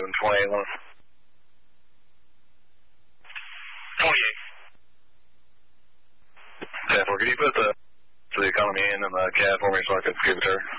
28. 28. Can you put the economy in the cab for me so I can give it to her?